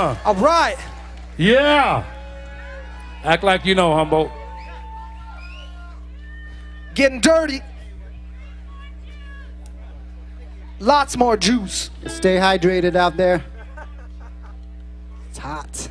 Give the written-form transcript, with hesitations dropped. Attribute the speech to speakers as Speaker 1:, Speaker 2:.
Speaker 1: Yeah.
Speaker 2: All right.
Speaker 1: Yeah. Act like you know, Humboldt.
Speaker 2: Getting dirty. Lots more juice.
Speaker 3: Stay hydrated out there. It's hot.